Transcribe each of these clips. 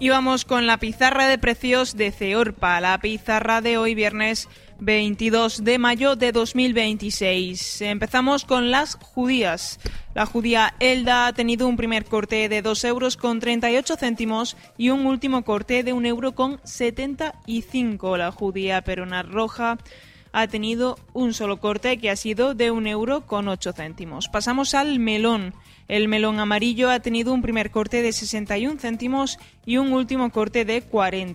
Y vamos con la pizarra de precios de Ceorpa, la pizarra de hoy viernes 22 de mayo de 2026. Empezamos con las judías. La judía Elda ha tenido un primer corte de 2,38 € y un último corte de 1,75 €. La judía Perona Roja ha tenido un solo corte que ha sido de 1,08 €. Pasamos al melón. El melón amarillo ha tenido un primer corte de 61 céntimos y un último corte de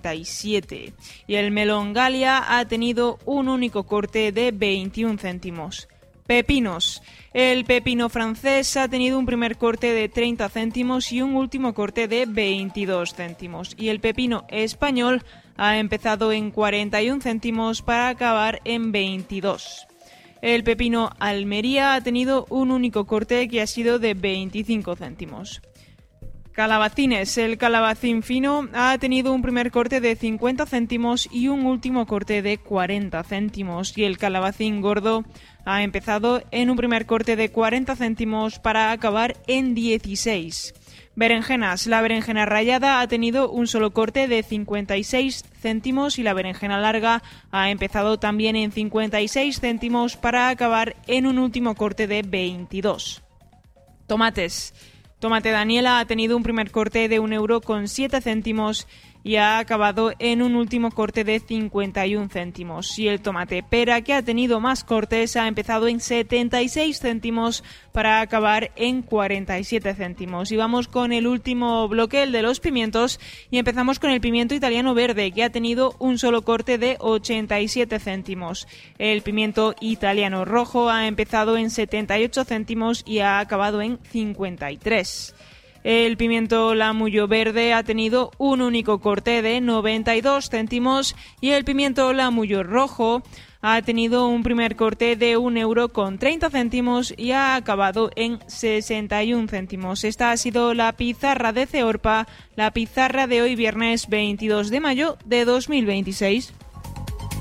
47. Y el melón Galia ha tenido un único corte de 21 céntimos. Pepinos. El pepino francés ha tenido un primer corte de 30 céntimos y un último corte de 22 céntimos. Y el pepino español ha empezado en 41 céntimos para acabar en 22. El pepino Almería ha tenido un único corte que ha sido de 25 céntimos. Calabacines. El calabacín fino ha tenido un primer corte de 50 céntimos y un último corte de 40 céntimos. Y el calabacín gordo ha empezado en un primer corte de 40 céntimos para acabar en 16. Berenjenas. La berenjena rallada ha tenido un solo corte de 56 céntimos y la berenjena larga ha empezado también en 56 céntimos para acabar en un último corte de 22. Tomates. Tomate Daniela ha tenido un primer corte de 1,07 € y ha acabado en un último corte de 51 céntimos. Y el tomate pera, que ha tenido más cortes, ha empezado en 76 céntimos para acabar en 47 céntimos. Y vamos con el último bloque, el de los pimientos, y empezamos con el pimiento italiano verde, que ha tenido un solo corte de 87 céntimos. El pimiento italiano rojo ha empezado en 78 céntimos y ha acabado en 53. El pimiento lamullo verde ha tenido un único corte de 92 céntimos y el pimiento lamullo rojo ha tenido un primer corte de 1,30 € y ha acabado en 61 céntimos. Esta ha sido la pizarra de Ceorpa, la pizarra de hoy viernes 22 de mayo de 2026.